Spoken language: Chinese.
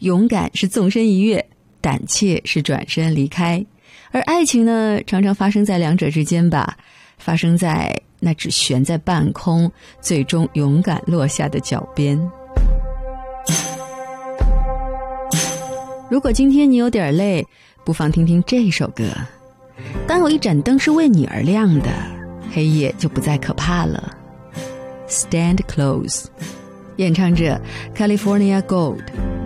勇敢是纵身一跃，胆怯是转身离开。而爱情呢，常常发生在两者之间吧，发生在那只悬在半空，最终勇敢落下的脚边。如果今天你有点累，不妨听听这首歌。当有一盏灯是为你而亮的，黑夜就不再可怕了。 Stand Close， 演唱者 California Gold。